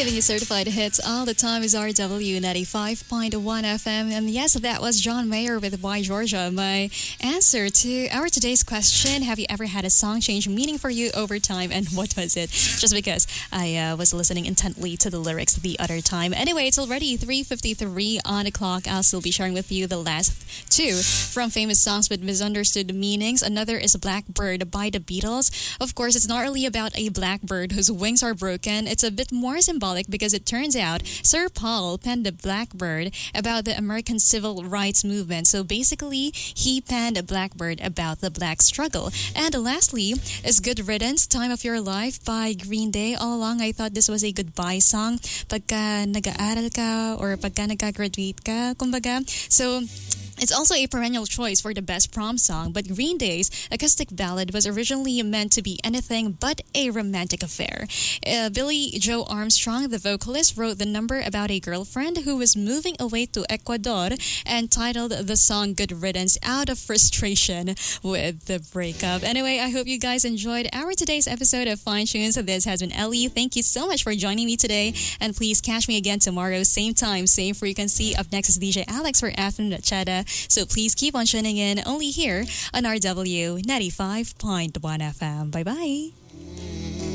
Giving you certified hits all the time is RW 95.1 FM. And yes, that was John Mayer with Why Georgia. My answer to our today's question, have you ever had a song change meaning for you over time, and what was it? Just because I was listening intently to the lyrics the other time. Anyway, it's already 3:53 on the clock. I'll still be sharing with you the last two from famous songs with misunderstood meanings. Another is Blackbird by the Beatles. Of course, it's not really about a blackbird whose wings are broken. It's a bit more symbolic because it turns out Sir Paul penned the Blackbird about the American civil rights movement. So basically, he penned a Blackbird about the black struggle. And lastly is Good Riddance, Time of Your Life by Green Day. All along, I thought this was a goodbye song. Pagka nag-aaral ka or pagka nag-graduate ka, kumbaga. So, it's also a perennial choice for the best prom song, but Green Day's acoustic ballad was originally meant to be anything but a romantic affair. Billy Joe Armstrong, the vocalist, wrote the number about a girlfriend who was moving away to Ecuador and titled the song Good Riddance out of frustration with the breakup. Anyway, I hope you guys enjoyed our today's episode of Fine Tunes. This has been Ellie. Thank you so much for joining me today, and please catch me again tomorrow, same time, same frequency. Up next is DJ Alex for Afternoon at Chada. So please keep on tuning in only here on RW 95.1 FM. Bye-bye.